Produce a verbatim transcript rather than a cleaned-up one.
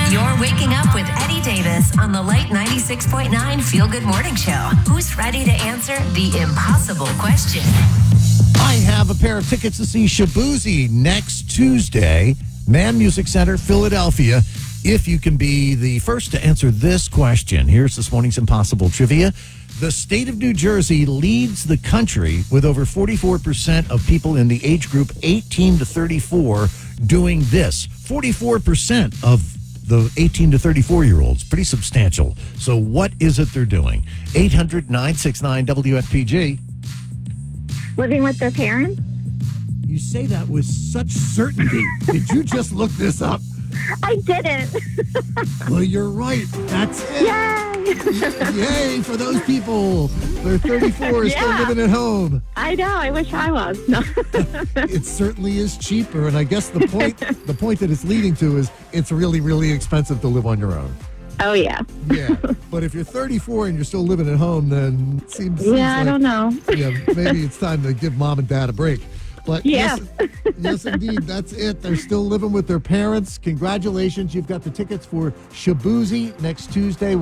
You're waking up with Eddie Davis on the Light ninety-six point nine Feel Good Morning Show. Who's ready to answer the impossible question? I have a pair of tickets to see Shaboozey next Tuesday, Man Music Center, Philadelphia. If you can be the first to answer this question, here's this morning's impossible trivia. The state of New Jersey leads the country with over forty-four percent of people in the age group eighteen to thirty-four doing this. forty-four percent of the eighteen to thirty-four-year-olds. Pretty substantial. So what is it they're doing? eight hundred, nine six nine, W F P G. Living with their parents? You say that with such certainty. Did you just look this up? I didn't. Well, you're right. That's it. Yay! Yay for those people. They're thirty-four, Yeah. still living at home. I know. I wish I was. No. It certainly is cheaper, and I guess the point the point that it's leading to is it's really, really expensive to live on your own. Oh, yeah. Yeah, but if you're thirty-four and you're still living at home, then it seems, seems Yeah, I like, don't know. yeah, maybe it's time to give mom and dad a break. But Yeah. yes, yes, indeed, that's it. They're still living with their parents. Congratulations, you've got the tickets for Shaboozey next Tuesday.